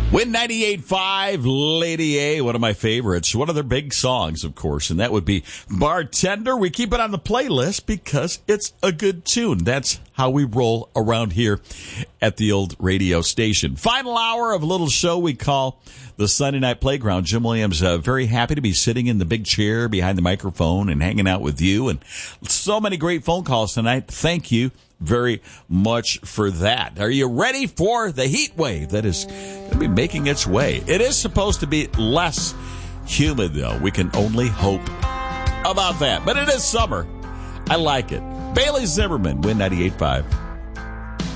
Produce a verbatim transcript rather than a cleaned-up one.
Win ninety-eight point five, Lady A, one of my favorites. One of their big songs, of course, and that would be Bartender. We keep it on the playlist because it's a good tune. That's how we roll around here at the old radio station. Final hour of a little show we call the Sunday Night Playground. Jim Williams, uh, very happy to be sitting in the big chair behind the microphone and hanging out with you. And so many great phone calls tonight. Thank you very much for that. Are you ready for the heat wave that is going to be making its way? It is supposed to be less humid, though. We can only hope about that. But it is summer. I like it. Bailey Zimmerman, Win ninety-eight point five.